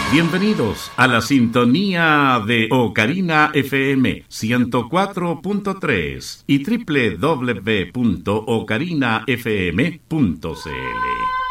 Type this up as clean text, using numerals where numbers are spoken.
Bienvenidos a la sintonía de Ocarina FM 104.3 y www.ocarinafm.cl.